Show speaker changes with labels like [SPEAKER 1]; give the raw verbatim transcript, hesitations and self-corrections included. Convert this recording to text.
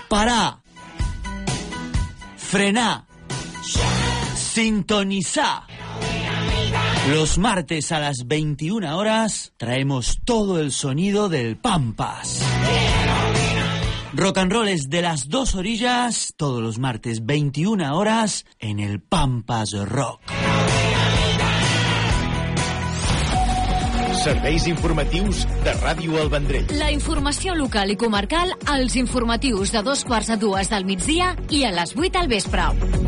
[SPEAKER 1] parar, frenar, sintonizar. Los martes a las veintiuna horas traemos todo el sonido del Pampas. Rock and roll es de las dos orillas, todos los martes veintiuna horas en el Pampas Rock.
[SPEAKER 2] Serveis informatius de Ràdio El Vendrell.
[SPEAKER 3] La informació local i comarcal als informatius de dos quarts a dues del migdia i a les vuit al vespre.